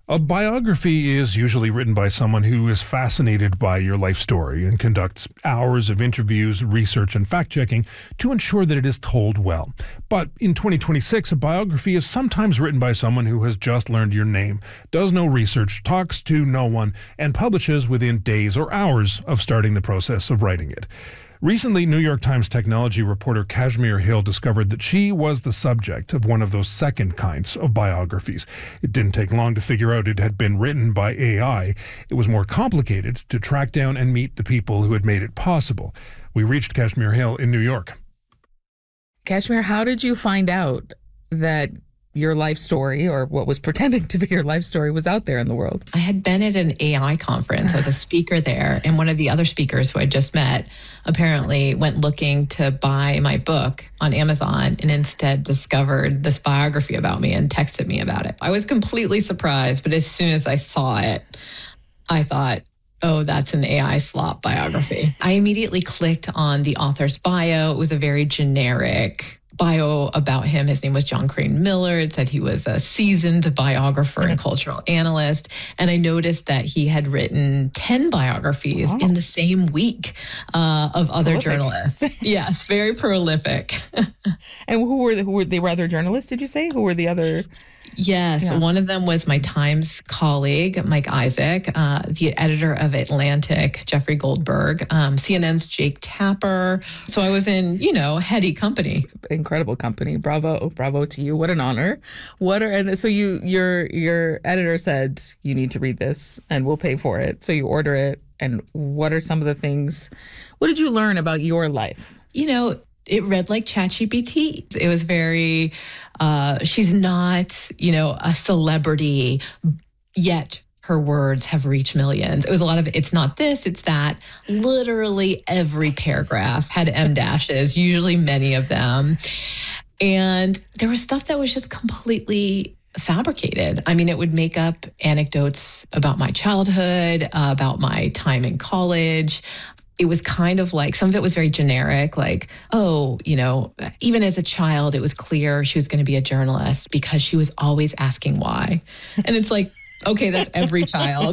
A biography is usually written by someone who is fascinated by your life story and conducts hours of interviews, research, and fact-checking to ensure that it is told well. But in 2026, a biography is sometimes written by someone who has just learned your name, does no research, talks to no one, and publishes within days or hours of starting the process of writing it. Recently, New York Times technology reporter Kashmir Hill discovered that she was the subject of one of those second kinds of biographies. It didn't take long to figure out it had been written by AI. It was more complicated to track down and meet the people who had made it possible. We reached Kashmir Hill in New York. Kashmir, how did you find out that your life story, or what was pretending to be your life story, was out there in the world? I had been at an AI conference as a speaker there, and one of the other speakers who I just met apparently went looking to buy my book on Amazon and instead discovered this biography about me and texted me about it. I was completely surprised, but as soon as I saw it, I thought, oh, that's an AI slop biography. I immediately clicked on the author's bio. It was a very generic bio about him. His name was John Crane Miller. It said he was a seasoned biographer and cultural analyst. And I noticed that he had written 10 biographies in the same week of other journalists. Yes, very prolific. And who were the other journalists, did you say? Who were the other? Yes, one of them was my Times colleague, Mike Isaac, the editor of Atlantic, Jeffrey Goldberg, CNN's Jake Tapper. So I was in, heady company. Incredible company. Bravo to you. What an honor. And so your editor said, you need to read this and we'll pay for it. So you order it. And what are some of the things, what did you learn about your life? It read like ChatGPT. It was very, she's not, a celebrity, yet her words have reached millions. It was a lot of, it's not this, it's that. Literally every paragraph had M dashes, usually many of them. And there was stuff that was just completely fabricated. I mean, it would make up anecdotes about my childhood, about my time in college. It was kind of like, some of it was very generic, like, even as a child, it was clear she was going to be a journalist because she was always asking why. And it's like, okay, that's every child.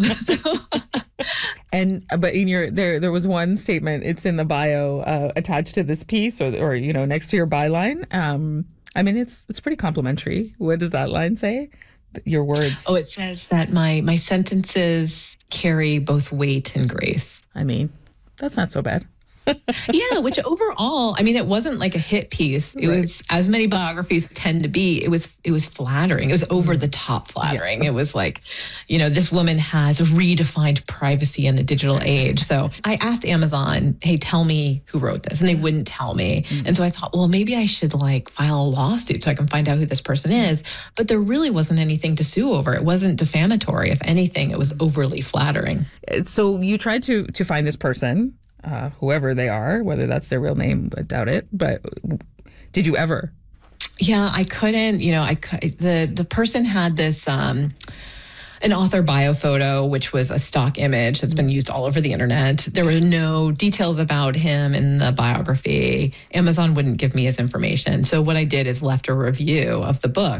But in there was one statement, it's in the bio attached to this piece or next to your byline. It's pretty complimentary. What does that line say? Your words. Oh, it says that my sentences carry both weight and grace. That's not so bad. Yeah, which overall, it wasn't like a hit piece. It was, as many biographies tend to be, it was flattering. It was over the top flattering. Yeah. It was like, this woman has redefined privacy in the digital age. So I asked Amazon, hey, tell me who wrote this. And they wouldn't tell me. And so I thought, well, maybe I should file a lawsuit so I can find out who this person is. But there really wasn't anything to sue over. It wasn't defamatory. If anything, it was overly flattering. So you tried to find this person, whoever they are, whether that's their real name, I doubt it. But did you ever? Yeah, I couldn't. The person had this an author bio photo, which was a stock image that's been used all over the internet. There were no details about him in the biography. Amazon wouldn't give me his information. So what I did is left a review of the book.